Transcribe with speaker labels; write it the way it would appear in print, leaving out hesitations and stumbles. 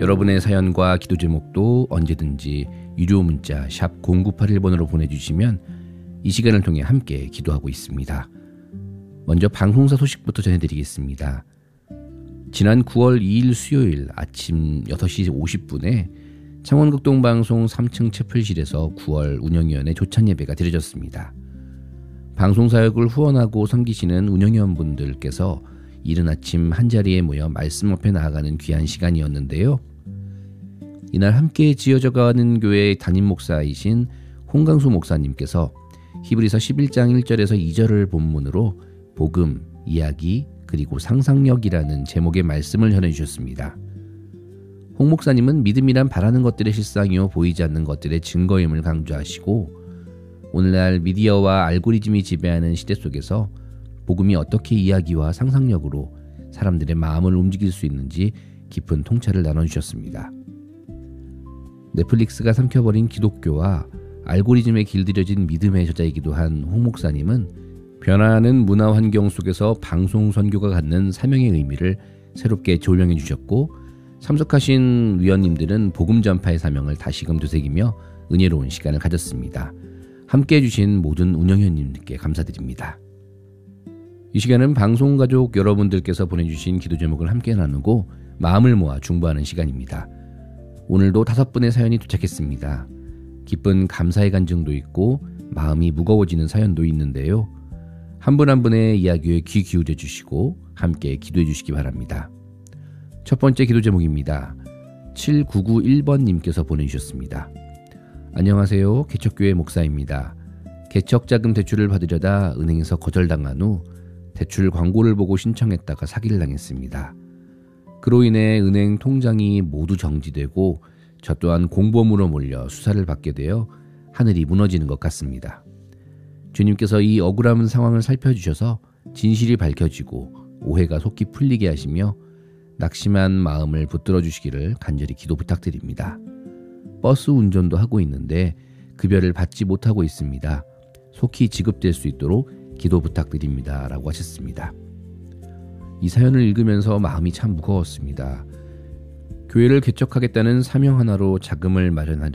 Speaker 1: 여러분의 사연과 기도 제목도 언제든지 유료 문자 샵 0981번으로 보내주시면 이 시간을 통해 함께 기도하고 있습니다. 먼저 방송사 소식부터 전해드리겠습니다. 지난 9월 2일 수요일 아침 6시 50분에 창원극동방송 3층 채플실에서 9월 운영위원회 조찬 예배가 드려졌습니다. 방송사역을 후원하고 섬기시는 운영위원분들께서 이른 아침 한자리에 모여 말씀 앞에 나아가는 귀한 시간이었는데요. 이날 함께 지어져가는 교회의 담임 목사이신 홍강수 목사님께서 히브리서 11장 1절에서 2절을 본문으로 복음, 이야기, 그리고 상상력이라는 제목의 말씀을 전해주셨습니다. 홍 목사님은 믿음이란 바라는 것들의 실상이요 보이지 않는 것들의 증거임을 강조하시고 오늘날 미디어와 알고리즘이 지배하는 시대 속에서 복음이 어떻게 이야기와 상상력으로 사람들의 마음을 움직일 수 있는지 깊은 통찰을 나눠주셨습니다. 넷플릭스가 삼켜버린 기독교와 알고리즘에 길들여진 믿음의 저자이기도 한 홍 목사님은 변화하는 문화 환경 속에서 방송 선교가 갖는 사명의 의미를 새롭게 조명해 주셨고 참석하신 위원님들은 복음 전파의 사명을 다시금 되새기며 은혜로운 시간을 가졌습니다. 함께해 주신 모든 운영위원님들께 감사드립니다. 이 시간은 방송가족 여러분들께서 보내주신 기도 제목을 함께 나누고 마음을 모아 중보하는 시간입니다. 오늘도 5분의 사연이 도착했습니다. 기쁜 감사의 간증도 있고 마음이 무거워지는 사연도 있는데요. 한 분 한 분의 이야기에 귀 기울여 주시고 함께 기도해 주시기 바랍니다. 첫 번째 기도 제목입니다. 7991번님께서 보내주셨습니다. 안녕하세요. 개척교회 목사입니다. 개척자금 대출을 받으려다 은행에서 거절당한 후 대출 광고를 보고 신청했다가 사기를 당했습니다. 그로 인해 은행 통장이 모두 정지되고 저 또한 공범으로 몰려 수사를 받게 되어 하늘이 무너지는 것 같습니다. 주님께서 이 억울한 상황을 살펴주셔서 진실이 밝혀지고 오해가 속히 풀리게 하시며 낙심한 마음을 붙들어 주시기를 간절히 기도 부탁드립니다. 버스 운전도 하고 있는데 급여를 받지 못하고 있습니다. 속히 지급될 수 있도록 기도 부탁드립니다. 라고 하셨습니다. 이 사연을 읽으면서 마음이 참 무거웠습니다. 교회를 개척하겠다는 사명 하나로 자금을 마련하려